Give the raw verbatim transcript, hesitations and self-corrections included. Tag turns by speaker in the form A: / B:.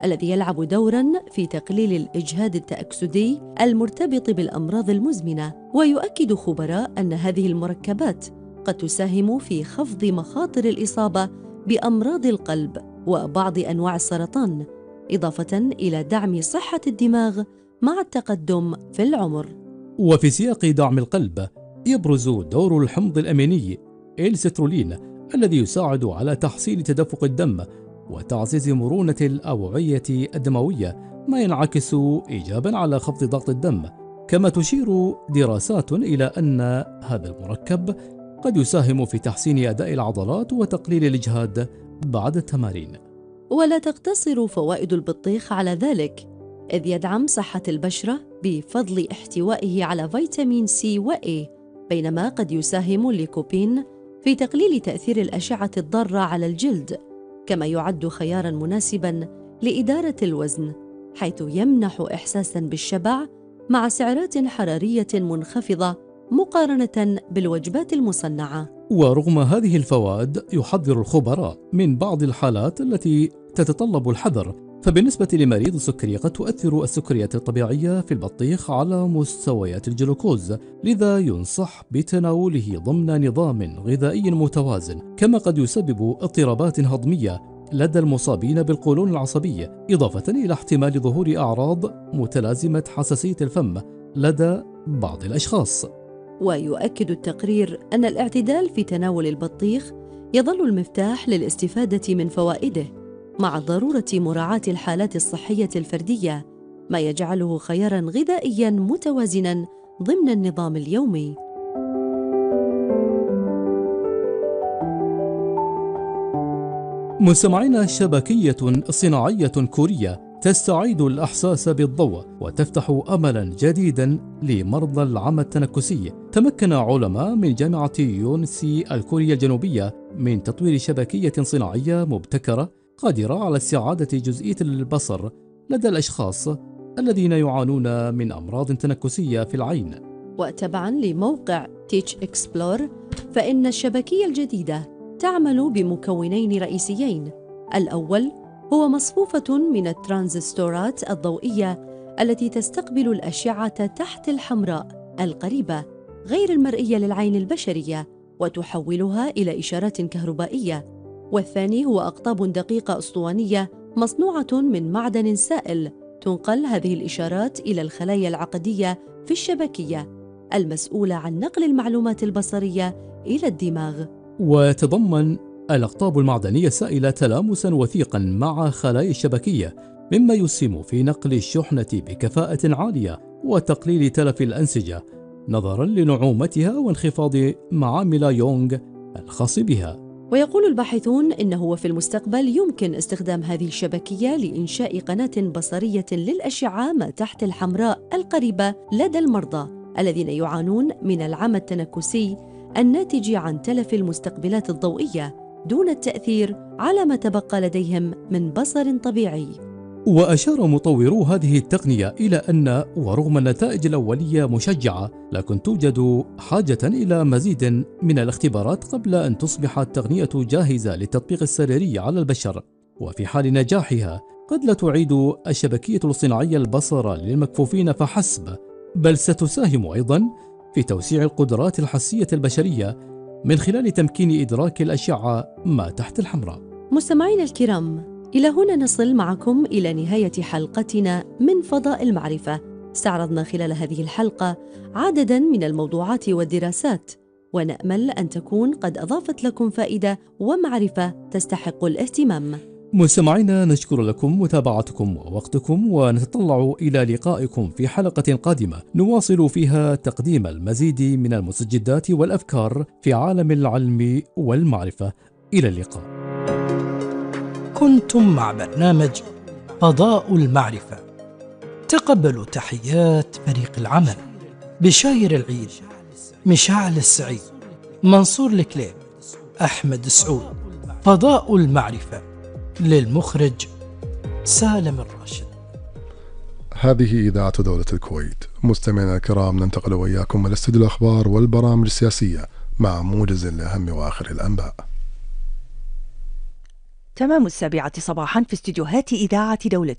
A: الذي يلعب دوراً في تقليل الإجهاد التأكسدي المرتبط بالأمراض المزمنة. ويؤكد خبراء أن هذه المركبات قد تساهم في خفض مخاطر الإصابة بأمراض القلب وبعض أنواع السرطان، إضافة إلى دعم صحة الدماغ مع التقدم في العمر.
B: وفي سياق دعم القلب يبرز دور الحمض الأميني السترولين الذي يساعد على تحسين تدفق الدم وتعزيز مرونة الأوعية الدموية، ما ينعكس إيجاباً على خفض ضغط الدم. كما تشير دراسات إلى أن هذا المركب قد يساهم في تحسين أداء العضلات وتقليل الإجهاد بعد التمارين.
A: ولا تقتصر فوائد البطيخ على ذلك، إذ يدعم صحة البشرة بفضل احتوائه على فيتامين سي وإي، بينما قد يساهم الليكوبين في تقليل تأثير الأشعة الضارة على الجلد. كما يعد خياراً مناسباً لإدارة الوزن، حيث يمنح إحساساً بالشبع مع سعرات حرارية منخفضة مقارنة بالوجبات المصنعة.
B: ورغم هذه الفوائد يحذر الخبراء من بعض الحالات التي تتطلب الحذر. فبالنسبة لمريض السكري قد تؤثر السكريات الطبيعية في البطيخ على مستويات الجلوكوز، لذا ينصح بتناوله ضمن نظام غذائي متوازن. كما قد يسبب اضطرابات هضمية لدى المصابين بالقولون العصبي، إضافة إلى احتمال ظهور أعراض متلازمة حساسية الفم لدى بعض الأشخاص.
A: ويؤكد التقرير أن الاعتدال في تناول البطيخ يظل المفتاح للاستفادة من فوائده، مع ضرورة مراعاة الحالات الصحية الفردية، ما يجعله خياراً غذائياً متوازناً ضمن النظام اليومي.
B: مستمعينا، شبكية صناعية كورية تستعيد الإحساس بالضوء وتفتح أملاً جديداً لمرضى العمى التنكسي. تمكن علماء من جامعة يونسي الكورية الجنوبية من تطوير شبكية صناعية مبتكرة قادرة على استعادة جزئية البصر لدى الأشخاص الذين يعانون من أمراض تنكسية في العين.
A: وتبعاً لموقع تيتش إكسبلور، فإن الشبكية الجديدة تعمل بمكونين رئيسيين. الأول هو مصفوفة من الترانزستورات الضوئية التي تستقبل الأشعة تحت الحمراء القريبة غير المرئية للعين البشرية وتحولها إلى إشارات كهربائية. والثاني هو أقطاب دقيقة أسطوانية مصنوعة من معدن سائل تنقل هذه الإشارات إلى الخلايا العقدية في الشبكية المسؤولة عن نقل المعلومات البصرية إلى الدماغ.
B: وتضمن الأقطاب المعدنية السائلة تلامساً وثيقاً مع خلايا الشبكية، مما يسهم في نقل الشحنة بكفاءة عالية وتقليل تلف الأنسجة نظراً لنعومتها وانخفاض معامل يونغ الخاص بها.
A: ويقول الباحثون إنه في المستقبل يمكن استخدام هذه الشبكية لإنشاء قناة بصرية للأشعة ما تحت الحمراء القريبة لدى المرضى الذين يعانون من العمى التنكسي الناتج عن تلف المستقبلات الضوئية دون التأثير على ما تبقى لديهم من بصر طبيعي.
B: وأشار مطورو هذه التقنية إلى أن ورغم النتائج الأولية مشجعة، لكن توجد حاجة إلى مزيد من الاختبارات قبل أن تصبح التقنية جاهزة للتطبيق السريري على البشر. وفي حال نجاحها قد لا تعيد الشبكية الصناعية البصر للمكفوفين فحسب، بل ستساهم أيضا في توسيع القدرات الحسية البشرية من خلال تمكين إدراك الأشعة ما تحت الحمراء.
A: مستمعينا الكرام، إلى هنا نصل معكم إلى نهاية حلقتنا من فضاء المعرفة. استعرضنا خلال هذه الحلقة عدداً من الموضوعات والدراسات، ونأمل أن تكون قد أضافت لكم فائدة ومعرفة تستحق الاهتمام.
B: مستمعينا، نشكر لكم متابعتكم ووقتكم، ونتطلع إلى لقائكم في حلقة قادمة نواصل فيها تقديم المزيد من المستجدات والأفكار في عالم العلم والمعرفة. إلى اللقاء.
C: كنتم مع برنامج فضاء المعرفة. تقبلوا تحيات فريق العمل: بشاير العيد، مشاعل السعيد، منصور الكليب، أحمد سعود. فضاء المعرفة للمخرج سالم الراشد.
D: هذه إذاعة دولة الكويت. مستمعينا الكرام، ننتقل وإياكم إلى استوديو الأخبار والبرامج السياسية مع موجز لأهم وآخر الأنباء.
E: تمام السابعة صباحا في استديوهات إذاعة دولة